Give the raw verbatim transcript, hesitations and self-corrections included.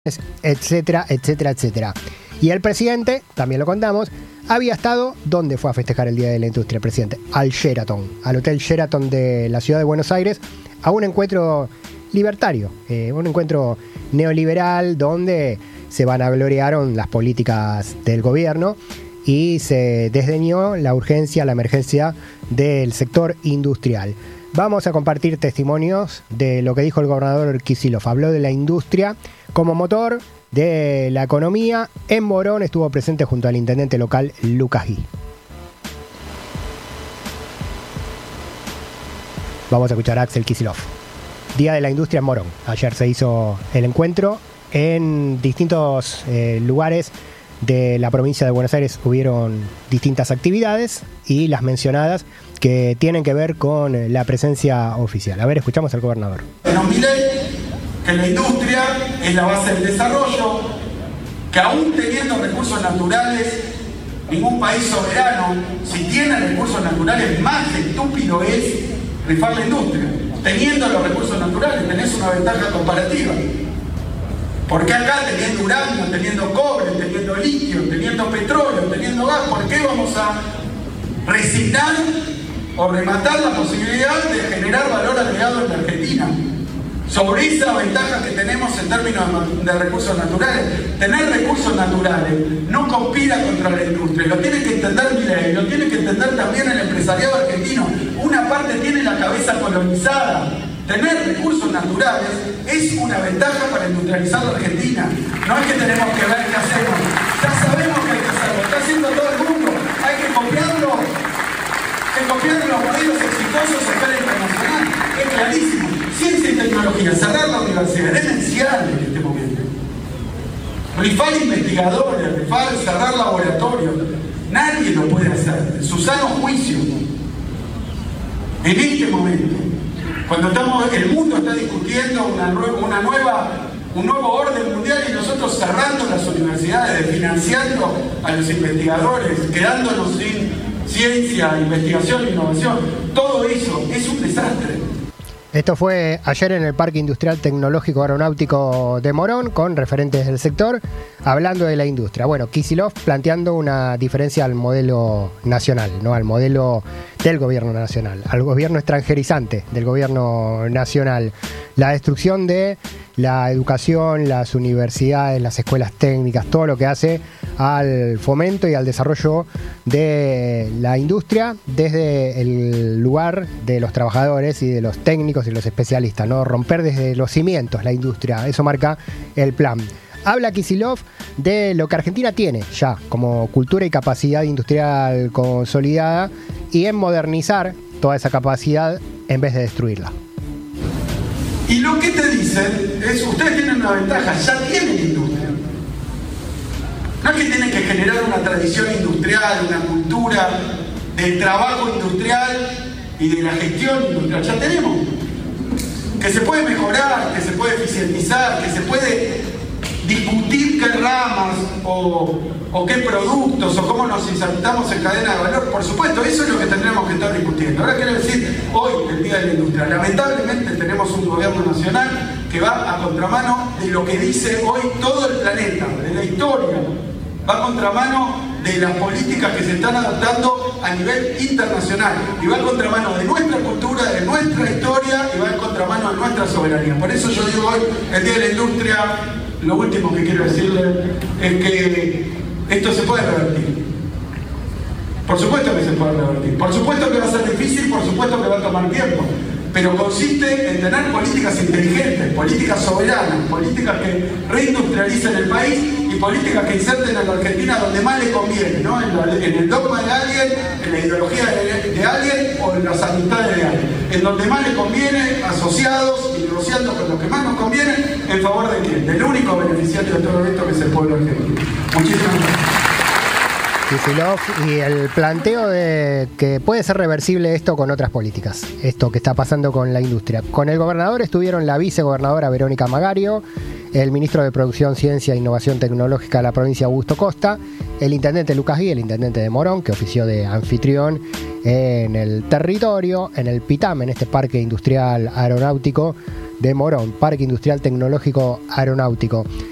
etcétera, etcétera, etcétera. Y el presidente, también lo contamos, había estado, ¿dónde fue a festejar el Día de la Industria el presidente? Al Sheraton, al Hotel Sheraton de la ciudad de Buenos Aires, a un encuentro libertario, eh, un encuentro neoliberal donde se vanagloriaron las políticas del gobierno y se desdeñó la urgencia, la emergencia del sector industrial. Vamos a compartir testimonios de lo que dijo el gobernador Kicillof. Habló de la industria como motor de la economía. En Morón estuvo presente junto al intendente local Lucas Gui. Vamos a escuchar a Axel Kicillof. Día de la Industria en Morón. Ayer se hizo el encuentro en distintos eh, lugares de la provincia de Buenos Aires. Hubieron distintas actividades y las mencionadas que tienen que ver con la presencia oficial. A ver, escuchamos al gobernador. Pero Milei, que la industria es la base del desarrollo, que aún teniendo recursos naturales, ningún país soberano, si tiene recursos naturales, más estúpido es rifar la industria. Teniendo los recursos naturales tenés una ventaja comparativa. Porque acá, teniendo uranio, teniendo cobre, teniendo litio, teniendo petróleo, teniendo gas, ¿por qué vamos a resignar o rematar la posibilidad de generar valor agregado en la Argentina? Sobre esa ventaja que tenemos en términos de recursos naturales. Tener recursos naturales no conspira contra la industria, lo tiene que entender Milei, lo tiene que entender también el empresariado argentino. Una parte tiene la cabeza colonizada. Tener recursos naturales es una ventaja para industrializar la Argentina. No es que tenemos que ver qué hacemos. Ya sabemos que hay que hacerlo, está haciendo todo el mundo. Hay que copiarlo. Hay que copiar los modelos exitosos a escala internacional. Es clarísimo. Ciencia y tecnología, cerrar la universidad es esencial en este momento. Rifar investigadores, rifar, cerrar laboratorios. Nadie lo puede hacer. En su sano juicio. En este momento. Cuando estamos, el mundo está discutiendo una, una nueva, un nuevo orden mundial y nosotros cerrando las universidades, financiando a los investigadores, quedándonos sin ciencia, investigación e innovación. Todo eso es un desastre. Esto fue ayer en el Parque Industrial Tecnológico Aeronáutico de Morón, con referentes del sector, hablando de la industria. Bueno, Kicillof planteando una diferencia al modelo nacional, no al modelo del gobierno nacional, al gobierno extranjerizante del gobierno nacional. La destrucción de la educación, las universidades, las escuelas técnicas, todo lo que hace al fomento y al desarrollo de la industria desde el lugar de los trabajadores y de los técnicos y los especialistas, ¿no? Romper desde los cimientos la industria, eso marca el plan. Habla Kicillof de lo que Argentina tiene ya como cultura y capacidad industrial consolidada y en modernizar toda esa capacidad en vez de destruirla. Y lo que te dicen es, ustedes tienen una ventaja, ya tienen industria. No es que tienen que generar una tradición industrial, una cultura del trabajo industrial y de la gestión industrial. Ya tenemos. Que se puede mejorar, que se puede eficientizar, que se puede discutir qué ramas o, o qué productos o cómo nos insertamos en cadena de valor. Por supuesto, eso es lo que tendremos que estar discutiendo. Ahora quiero decir, hoy, el Día de la Industria, lamentablemente tenemos un gobierno nacional que va a contramano de lo que dice hoy todo el planeta, de la historia. Va a contramano de las políticas que se están adoptando a nivel internacional. Y va a contramano de nuestra cultura, de nuestra historia, y va en contramano de nuestra soberanía. Por eso yo digo hoy, el Día de la Industria, lo último que quiero decirle es que esto se puede revertir. Por supuesto que se puede revertir. Por supuesto que va a ser difícil, por supuesto que va a tomar tiempo. Pero consiste en tener políticas inteligentes, políticas soberanas, políticas que reindustrialicen el país y políticas que inserten a la Argentina donde más le conviene, ¿no? En, la, en el dogma de alguien, en la ideología de, de alguien o en las amistades de alguien. En donde más le conviene, asociados y negociando con los que más nos conviene, en favor de quién, del único beneficiario de todo esto que es el pueblo argentino. Muchísimas gracias. Kicillof y el planteo de que puede ser reversible esto con otras políticas, esto que está pasando con la industria. Con el gobernador estuvieron la vicegobernadora Verónica Magario, el ministro de Producción, Ciencia e Innovación Tecnológica de la provincia Augusto Costa, el intendente Lucas Gui, el intendente de Morón, que ofició de anfitrión en el territorio, en el PITAM, en este Parque Industrial Aeronáutico de Morón, Parque Industrial Tecnológico Aeronáutico.